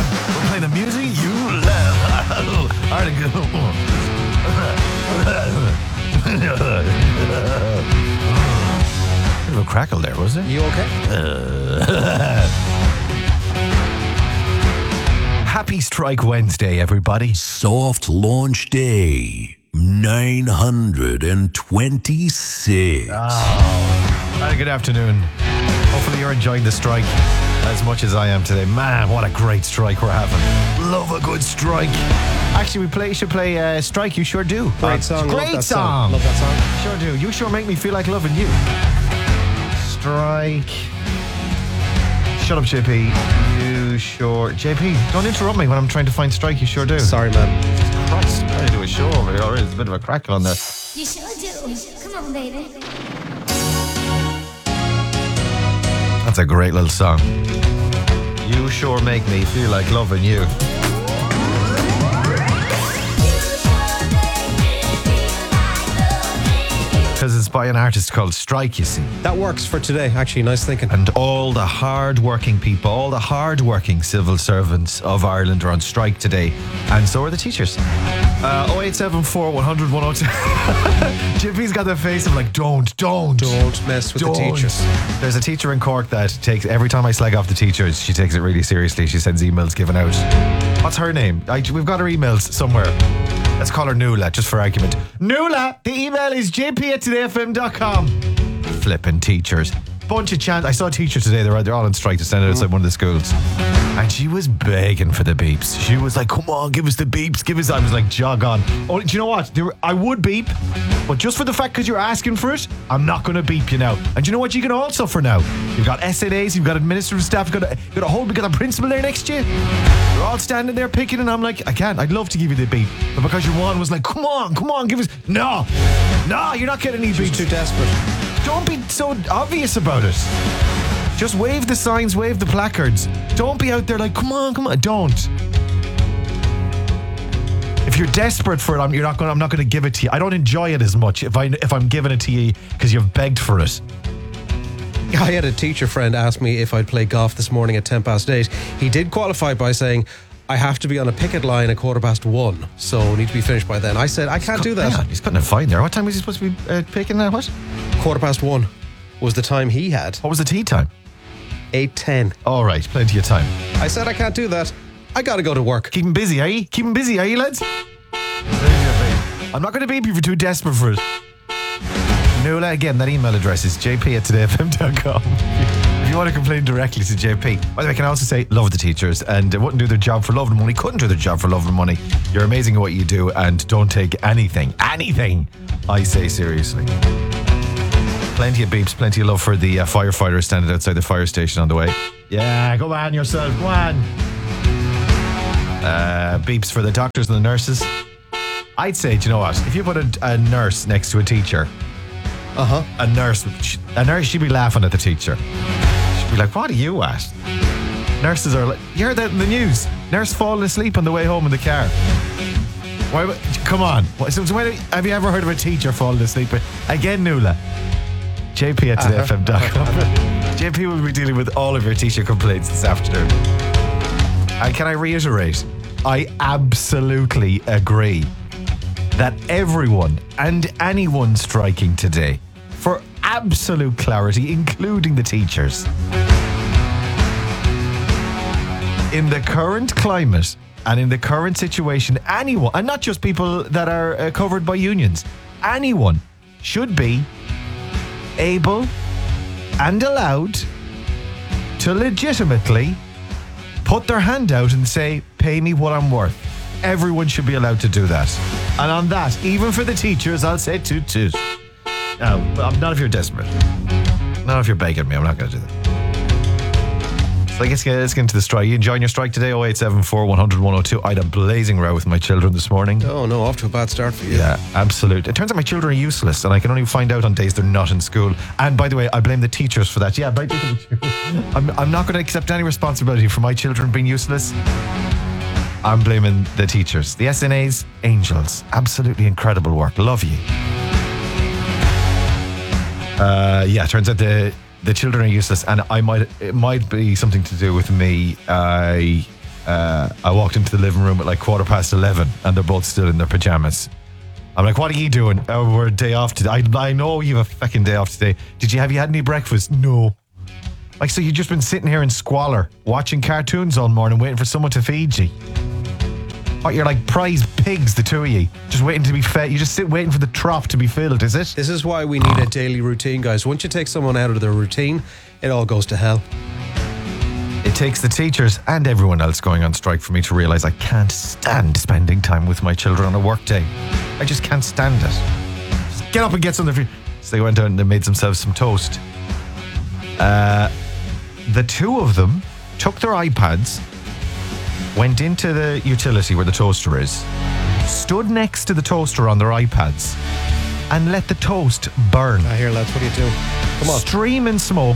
We'll play the music you love. Article. Bit of a crackle there, was it? You okay? Happy Strike Wednesday, everybody. Soft launch day 926. Good afternoon. Hopefully you're enjoying the strike as much as I am today. Man, what a great strike we're having. Love a good strike. Actually, should play Strike You Sure Do. Great song. Great song. Love that song. Sure do. You sure make me feel like loving you. Strike. Shut up, JP. You sure. JP, don't interrupt me when I'm trying to find Strike You Sure Do. Sorry, man. Christ, I'm trying to do a show over here already. There's a bit of a crackle on there. You sure do. Come on, baby. That's a great little song. You sure make me feel like loving you. Because it's by an artist called Strike, you see. That works for today, actually. Nice thinking. And all the hard-working people, all the hard-working civil servants of Ireland are on strike today. And so are the teachers. 0874 100 102. Jippy's got the face of like, don't mess with the teachers. There's a teacher in Cork that takes, every time I slag off the teachers, she takes it really seriously. She sends emails given out. What's her name? We've got her emails somewhere. Let's call her Nuala, just for argument. Nuala, the email is jp@todayfm.com. Flippin' teachers. Bunch of chants. I saw a teacher today, they're all on strike to stand outside one of the schools. And she was begging for the beeps. She was like, come on, give us the beeps, give us. I was like, jog on. Oh, do you know what? I would beep, but just for the fact because you're asking for it, I'm not going to beep you now. And do you know what you can all suffer now? You've got SNAs, you've got administrative staff, you've got a principal there next to you. You're all standing there picking, and I'm like, I can't. I'd love to give you the beep, but because your one was like, come on, give us. No, you're not getting any beeps. She's too desperate. Don't be so obvious about it. Just wave the signs, wave the placards. Don't be out there like, come on. Don't. If you're desperate for it, I'm not going to give it to you. I don't enjoy it as much if I'm giving it to you because you've begged for it. I had a teacher friend ask me if I'd play golf this morning at 8:10. He did qualify by saying, I have to be on a picket line at 1:15, so need to be finished by then. I said, I can't do that. Hang on, he's cutting a fine there. What time was he supposed to be picking that? What? 1:15 was the time he had. What was the tea time? 8:10. All right, plenty of time. I said, I can't do that. I got to go to work. Keep him busy, are you? Lads? I'm not going to beep you if you're too desperate for it. Nuala, again, that email address is jp@todayfm.com. If you want to complain directly to JP. By the way, I can also say, love the teachers and wouldn't do their job for love and money, couldn't do their job for love and money. You're amazing at what you do and don't take anything I say seriously. Plenty of beeps, plenty of love for the firefighters standing outside the fire station on the way. Yeah, go on yourself, go on. Beeps for the doctors and the nurses. I'd say, do you know what? If you put a nurse next to a teacher, a nurse, she'd be laughing at the teacher. She'd be like, what are you at? Nurses are like, you heard that in the news? Nurse falling asleep on the way home in the car. Why? Come on. Have you ever heard of a teacher falling asleep? Again, Nuala. jp@todayfm.com. JP will be dealing with all of your teacher complaints this afternoon. And can I reiterate, I absolutely agree that everyone and anyone striking today, for absolute clarity, including the teachers, in the current climate and in the current situation, anyone, and not just people that are covered by unions, anyone should be able and allowed to legitimately put their hand out and say, pay me what I'm worth. Everyone should be allowed to do that. And on that, even for the teachers, I'll say toot toot. No, not if you're desperate. Not if you're begging me. I'm not going to do that. So let's get into the strike. You enjoying your strike today? 0874 100 102. I had a blazing row with my children this morning. Oh no, off to a bad start for you. Yeah, absolute. It turns out my children are useless and I can only find out on days they're not in school. And by the way, I blame the teachers for that. Yeah, I'm not going to accept any responsibility for my children being useless. I'm blaming the teachers. The SNAs, angels. Absolutely incredible work. Love you. Turns out the children are useless, and it might be something to do with me I walked into the living room at like 11:15 and they're both still in their pajamas. I'm like, what are you doing? Oh, we're a day off today. I know you have a fucking day off today. Have you had any breakfast? No. Like, so you've just been sitting here in squalor, watching cartoons all morning, waiting for someone to feed you. What, you're like prize pigs, the two of you, just waiting to be fed. You just sit waiting for the trough to be filled, is it? This is why we need a daily routine, guys. Once you take someone out of their routine, it all goes to hell. It takes the teachers and everyone else going on strike for me to realise I can't stand spending time with my children on a work day. I just can't stand it. Just get up and get something for you. So they went out and they made themselves some toast. The two of them took their iPads, went into the utility where the toaster is, stood next to the toaster on their iPads, and let the toast burn. I hear, lads, what are you doing? Come on. Streaming smoke.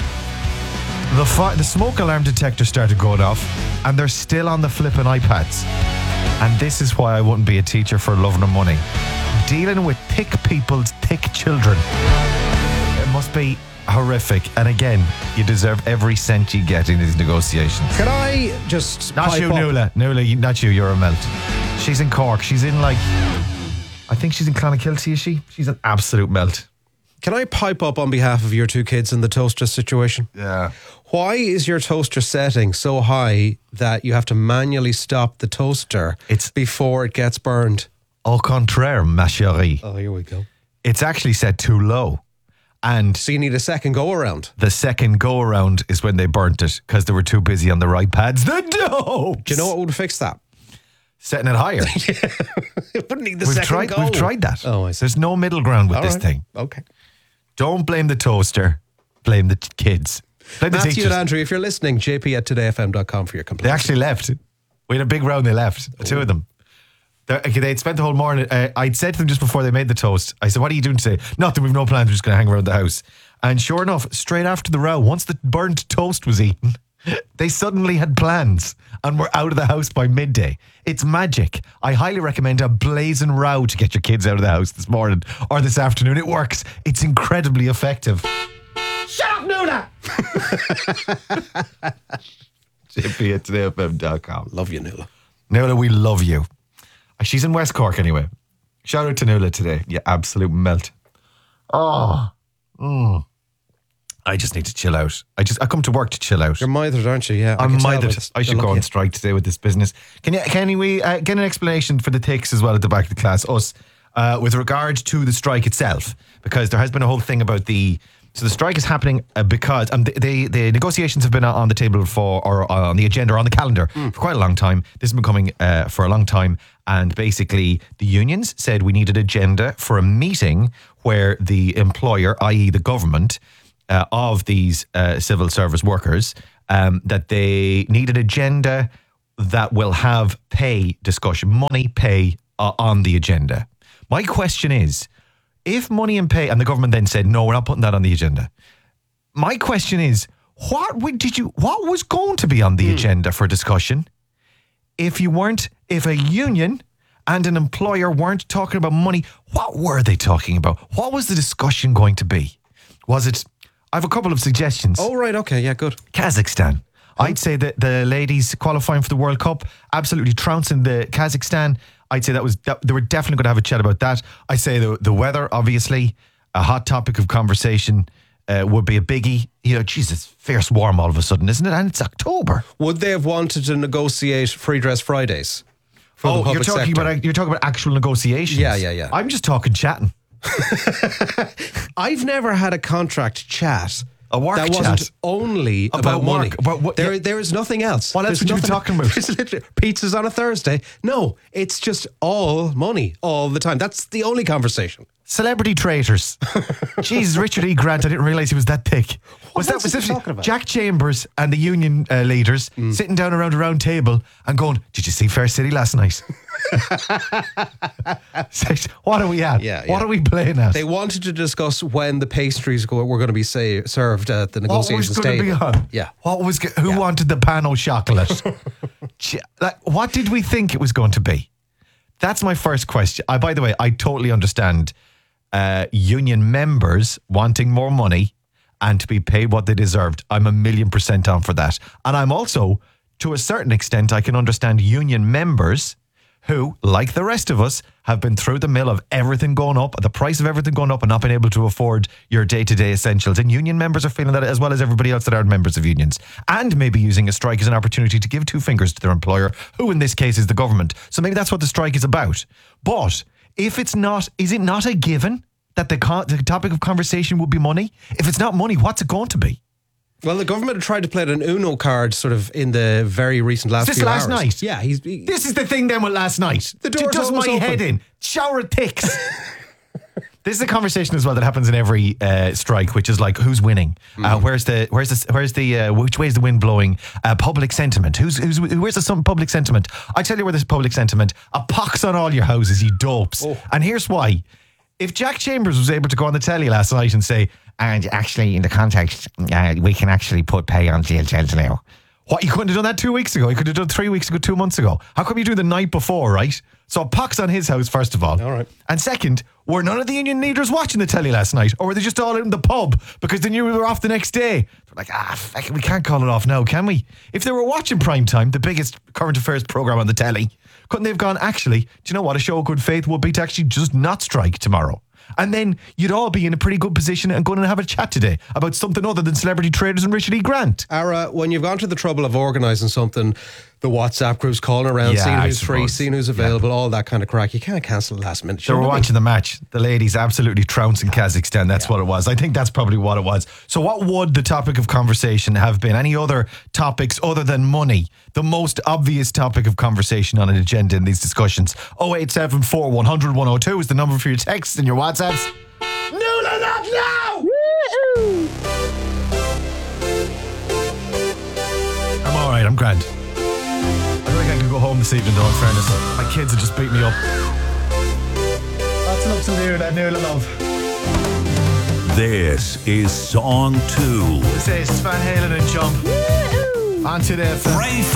The smoke alarm detector started going off, and they're still on the flipping iPads. And this is why I wouldn't be a teacher for love nor money. Dealing with thick people's thick children. It must be horrific. And again, you deserve every cent you get in these negotiations. Can I just Not pipe you, up? Nuala. Nuala, not you. You're a melt. She's in Cork. She's in I think she's in Clonakilty, is she? She's an absolute melt. Can I pipe up on behalf of your two kids in the toaster situation? Yeah. Why is your toaster setting so high that you have to manually stop the toaster before it gets burned? Au contraire, ma chérie. Oh, here we go. It's actually set too low. And So you need a second go around. the second go around is when they burnt it because they were too busy on their iPads. The dopes! Do you know what would fix that? Setting it higher. It wouldn't need the We've second tried. go. We've tried that. Oh, I see. There's no middle ground with All this right. thing. Okay. Don't blame the toaster. Blame the kids. Blame the Matthew teachers. and Andrew, if you're listening, jp@todayfm.com for your They complaints. actually left. We had a big round. They left. The two of them. They'd spent the whole morning. I'd said to them just before they made the toast, I said, what are you doing today? Nothing, we've no plans. We're just going to hang around the house. And sure enough, straight after the row, once the burnt toast was eaten, they suddenly had plans and were out of the house by midday. It's magic. I highly recommend a blazing row to get your kids out of the house this morning or this afternoon. It works. It's incredibly effective. Shut up, Nuala! JP@todayfm.com. Love you, Nuala. Nuala, we love you. She's in West Cork anyway. Shout out to Nuala today. You absolute melt. I just need to chill out. I come to work to chill out. You're mithered, aren't you? Yeah. I'm can tell mithered. by the- I should the go look on at- strike today with this business. Can we get an explanation for the ticks as well at the back of the class? Us, with regard to the strike itself, because there has been a whole thing about the strike is happening because the negotiations have been on the table or on the agenda or on the calendar for quite a long time. This has been coming for a long time, and basically the unions said we need an agenda for a meeting where the employer, i.e. the government, of these civil service workers, that they need an agenda that will have pay discussion, money, pay on the agenda. My question is, if money and pay, and the government then said, no, we're not putting that on the agenda. My question is, what was going to be on the agenda for discussion if a union and an employer weren't talking about money? What were they talking about? What was the discussion going to be? Was it, I have a couple of suggestions. Oh, right. Okay. Yeah, good. Kazakhstan. I'd say that the ladies qualifying for the World Cup, absolutely trouncing the Kazakhstan. I'd say they were definitely going to have a chat about that. I'd say the weather, obviously, a hot topic of conversation would be a biggie. You know, Jesus, fierce warm all of a sudden, isn't it? And it's October. Would they have wanted to negotiate free dress Fridays for the public you're talking sector? about actual negotiations. Yeah. I'm just talking chatting. I've never had a contract chat. A work that chat? wasn't only about About money. work, about what- There is nothing else. What else There's would you be nothing- talking about? It's literally pizzas on a Thursday. No, it's just all money all the time. That's the only conversation. Celebrity traitors. Jesus, Richard E. Grant, I didn't realise he was that thick. Was else that is he talking about? Jack Chambers and the union leaders sitting down around a round table and going, did you see Fair City last night? What are we at? Yeah. What are we playing at? They wanted to discuss when the pastries were going to be served at the What negotiations was going to table. be on? Yeah. Who wanted the pan au chocolate? What did we think it was going to be? That's my first question. By the way, I totally understand union members wanting more money and to be paid what they deserved. I'm 1,000,000% on for that. And I'm also to a certain extent, I can understand union members who, like the rest of us, have been through the mill of everything going up, the price of everything going up, and not being able to afford your day-to-day essentials. And union members are feeling that as well as everybody else that aren't members of unions. And maybe using a strike as an opportunity to give two fingers to their employer, who in this case is the government. So maybe that's what the strike is about. But if it's not, is it not a given that the topic of conversation would be money? If it's not money, what's it going to be? Well, the government tried to play an Uno card sort of in the very recent last This few last hours. night? Yeah, This is the thing then with last night. The door It does my was open. head in. Shower of ticks. This is a conversation as well that happens in every strike, which is like, who's winning? Which way is the wind blowing? Public sentiment. Where's the public sentiment? I tell you where there's public sentiment. A pox on all your houses, you dopes. Oh. And here's why. If Jack Chambers was able to go on the telly last night and say, and actually in the context, we can actually put pay on DHLs now. What, you couldn't have done that 2 weeks ago? You could have done 3 weeks ago, 2 months ago. How come you do the night before, right? So pox on his house, first of all. All right. And second, were none of the union leaders watching the telly last night? Or were they just all out in the pub because they knew we were off the next day? They're like, fuck it, we can't call it off now, can we? If they were watching Prime Time, the biggest current affairs programme on the telly, couldn't they have gone, actually, do you know what? A show of good faith would be to actually just not strike tomorrow. And then you'd all be in a pretty good position and going to have a chat today about something other than celebrity traders and Richard E. Grant. Ara, when you've gone to the trouble of organising something, the WhatsApp groups calling around, Yeah, seeing I who's free, suppose. seeing who's available, all that kind of crack, you can't cancel the last minute. They were watching the match. The ladies absolutely trouncing Kazakhstan. That's what it was. I think that's probably what it was. So what would the topic of conversation have been? Any other topics other than money? The most obvious topic of conversation on an agenda in these discussions. 0874 100 102 is the number for your texts and your WhatsApps. Nuala, not now! I'm alright, I'm grand. I think I could go home this evening though, in fairness. My kids have just beat me up. That's enough to hear that Nuala love. This is song 2. This is Van Halen and Jump. On to the Ray